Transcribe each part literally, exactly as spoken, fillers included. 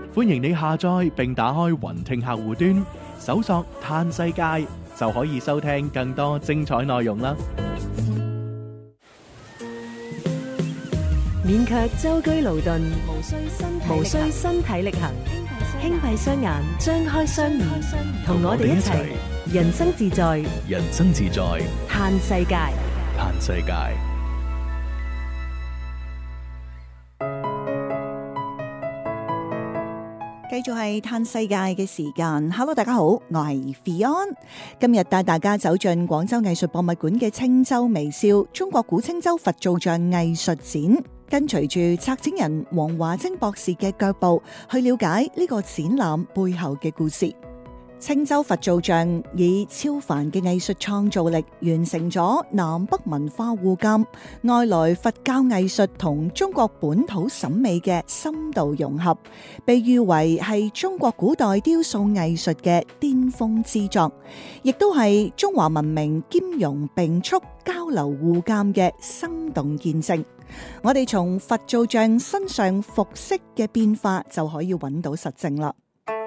歡迎你下載並打開雲聽客戶端，搜索嘆世界就可以收聽更多精彩內容啦。 免卻舟車勞頓，無需身體無需身體力行，輕閉雙眼，張開雙耳，同我哋一齊人生自在， 人生自在， 嘆世界， 嘆世界。 繼續係嘆世界嘅時間 ，Hello， 大家好，我係 Fion， 今日帶大家走進廣州藝術博物館嘅青州微笑中國古青州佛造像藝術展，跟隨住策展人黃華晶博士嘅腳步，去了解呢個展覽背後嘅故事。青州佛造像以超凡嘅藝術創造力，完成咗南北文化互鑑、外來佛教藝術同中國本土審美嘅深度融合，被譽為係中國古代雕塑藝術嘅巔峰之作，亦都係中華文明兼容並蓄、交流互鑑嘅生動見證。我哋從佛造像身上服飾嘅變化就可以揾到實證啦。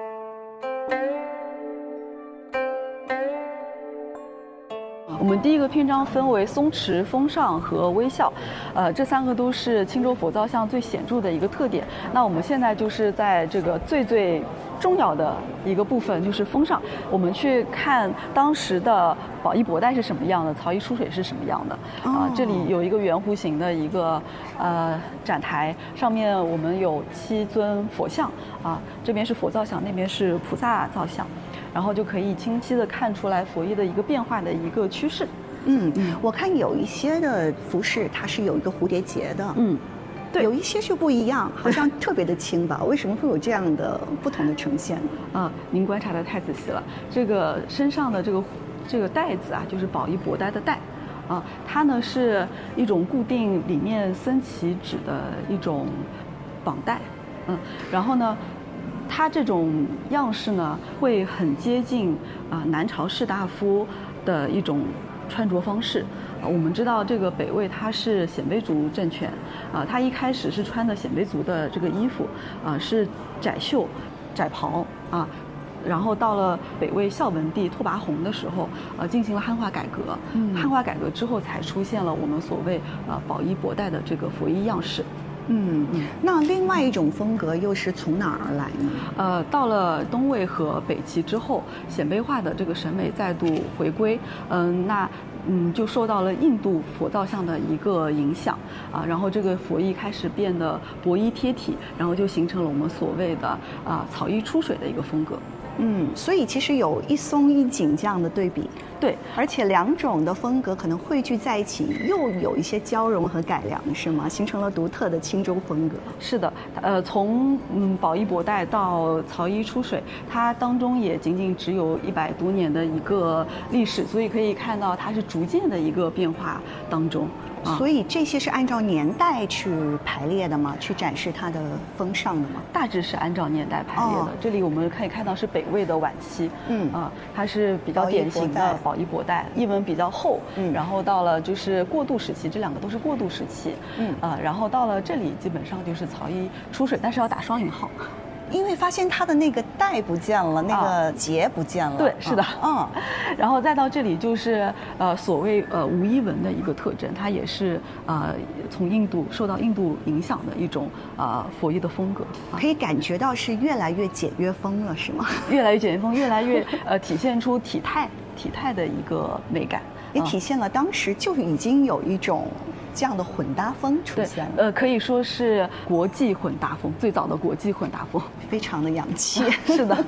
我们第一个篇章分为松弛、风尚和微笑，呃，这三个都是青州佛造像最显著的一个特点。那我们现在就是在这个最最重要的一个部分，就是风尚。我们去看当时的宝衣博带是什么样的，曹衣出水是什么样的。啊、呃，这里有一个圆弧形的一个呃展台，上面我们有七尊佛像啊，这边是佛造像，那边是菩萨造像。然后就可以清晰地看出来佛衣的一个变化的一个趋势。 嗯，我看有一些的服饰它是有一个蝴蝶结的， 嗯，对， 有一些就不一样，好像特别的轻薄。为什么会有这样的不同的呈现？ 啊，您观察得太仔细了。这个身上的这个这个带子啊，就是宝衣博带的带。啊，它呢是一种固定里面僧旗指的一种绑带。嗯，然后呢，它这种样式呢，会很接近啊、呃、南朝士大夫的一种穿着方式。呃、我们知道这个北魏它是鲜卑族政权，啊、呃，它一开始是穿的鲜卑族的这个衣服，啊、呃，是窄袖、窄袍啊。然后到了北魏孝文帝拓跋宏的时候，呃，进行了汉化改革。嗯，汉化改革之后，才出现了我们所谓呃宝衣博带的这个佛衣样式。 嗯，那另外一种风格又是从哪儿而来呢？ 呃，到了东魏和北齐之后，鲜卑化的这个审美再度回归，嗯，那嗯就受到了印度佛造像的一个影响啊，然后这个佛衣开始变得薄衣贴体，然后就形成了我们所谓的啊草衣出水的一个风格。 嗯，所以其实有一松一紧这样的对比， 对， 而且两种的风格可能汇聚在一起，又有一些交融和改良，是吗？形成了独特的青州风格。 是的，呃，从嗯宝衣博带到曹衣出水，它当中也仅仅只有一百多年的一个历史，所以可以看到它是逐渐的一个变化当中。 所以这些是按照年代去排列的吗？去展示它的风尚的吗？ 大致是按照年代排列的。哦、这里我们可以看到是北魏的晚期，嗯啊、呃，它是比较典型的宝衣博带，衣纹比较厚，嗯，然后到了就是过渡时期，这两个都是过渡时期，嗯啊、呃，然后到了这里基本上就是曹衣出水，但是要打双引号。 因为发现它的那个带不见了，那个结不见了。 对，是的， 嗯， 然后再到这里就是呃所谓呃无衣纹的一个特征，它也是呃从印度受到印度影响的一种啊、呃、佛衣的风格， 可以感觉到是越来越简约风了，是吗？ 越来越简约风，越来越呃体现出体态体态的一个美感， 也体现了当时就已经有一种这样的混搭风出现了。 呃，可以说是国际混搭风，最早的国际混搭风， 非常的洋气。 是的。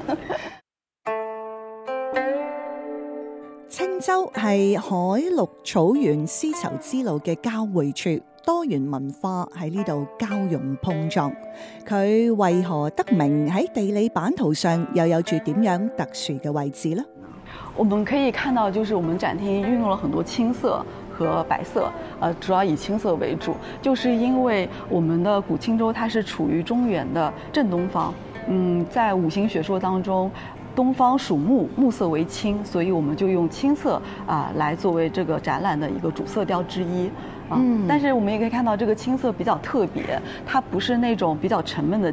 青州係海陸草原絲綢之路嘅交匯處，多元文化喺呢度交融碰撞。佢為何得名喺地理版圖上又有住點樣特殊嘅位置呢？ 我們可以看到，就是我們展廳運用了很多青色和白色，呃，主要以青色為主，就是因為我們的古青州它是處於中原的正東方，嗯，在五行學說當中，東方屬木，木色為青，所以我們就用青色啊、呃、來作為這個展覽的一個主色調之一。嗯，但是我們也可以看到，這個青色比較特別，它不是那種比較沉悶的